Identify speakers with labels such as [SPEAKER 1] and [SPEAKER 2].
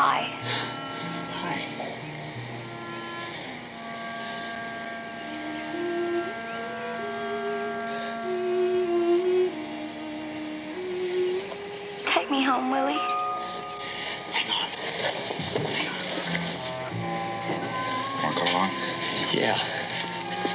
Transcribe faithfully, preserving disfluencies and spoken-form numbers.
[SPEAKER 1] Hi.
[SPEAKER 2] Hi.
[SPEAKER 1] Take me home, Willie.
[SPEAKER 2] Hang on. Hang on. Want to come along?
[SPEAKER 3] Yeah.